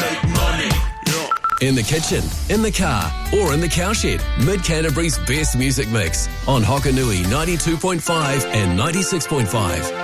make money. In the kitchen, in the car, or in the cowshed, Mid-Canterbury's best music mix on Hokanui 92.5 and 96.5.